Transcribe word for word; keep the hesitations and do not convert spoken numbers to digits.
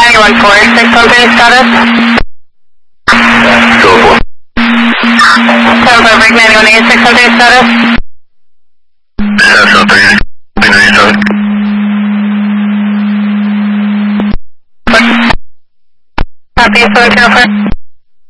ninety-one four six something status. Go for Tampa Break ninety-one eight six something status. seven something, ninety-seven. Copy, so